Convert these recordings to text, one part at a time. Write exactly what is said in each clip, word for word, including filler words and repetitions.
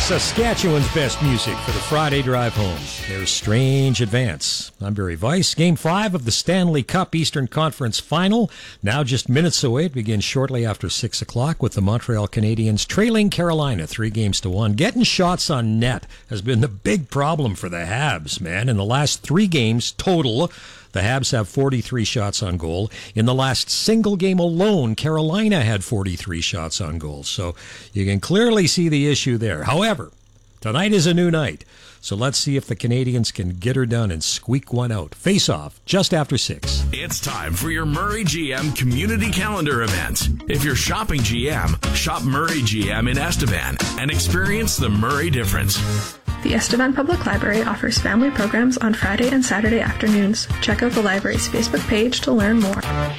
Saskatchewan's best music for the Friday drive home. There's Strange Advance. I'm Barry Weiss. Game five of the Stanley Cup Eastern Conference Final. Now just minutes away. It begins shortly after six o'clock with the Montreal Canadiens trailing Carolina three games to one. Getting shots on net has been the big problem for the Habs, man. In the last three games total, the Habs have forty-three shots on goal. In the last single game alone, Carolina had forty-three shots on goal. So you can clearly see the issue there. However, tonight is a new night. So let's see if the Canadiens can get her done and squeak one out. Face off just after six. It's time for your Murray G M Community Calendar event. If you're shopping G M, shop Murray G M in Estevan and experience the Murray difference. The Estevan Public Library offers family programs on Friday and Saturday afternoons. Check out the library's Facebook page to learn more.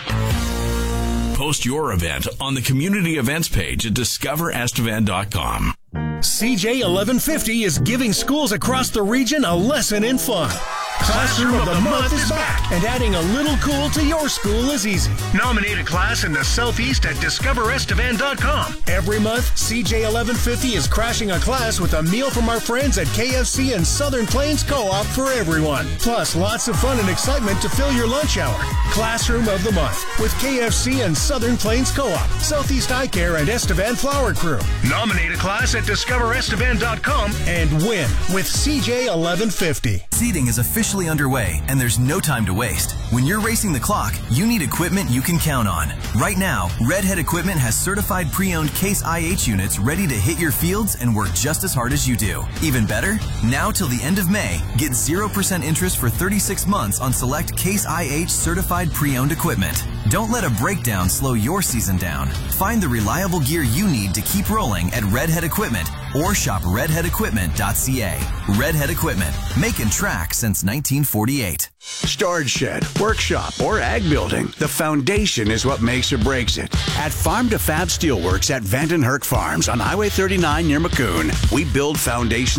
Post your event on the community events page at discover estevan dot com. C J eleven fifty is giving schools across the region a lesson in fun. Classroom of the Month is back, and adding a little cool to your school is easy. Nominate a class in the Southeast at discover estevan dot com. Every month, C J eleven fifty is crashing a class with a meal from our friends at K F C and Southern Plains Co-op for everyone. Plus, lots of fun and excitement to fill your lunch hour. Classroom of the Month with K F C and Southern Plains Co-op, Southeast Eye Care, and Estevan Flower Crew. Nominate a class at discover estevan dot com and win with C J eleven fifty. Seating is officially underway, and there's no time to waste. When you're racing the clock, you need equipment you can count on. Right now, Redhead Equipment has certified pre-owned Case I H units ready to hit your fields and work just as hard as you do. Even better, now till the end of May, get zero percent interest for thirty-six months on select Case I H certified pre-owned equipment. Don't let a breakdown slow your season down. Find the reliable gear you need to keep rolling at Redhead Equipment or shop redhead equipment dot c a. Redhead Equipment, making track since nineteen forty-eight. Storage shed, workshop, or ag building, the foundation is what makes or breaks it. At Farm to Fab Steelworks at Vandenherk Farms on Highway thirty-nine near Maccoon, we build foundations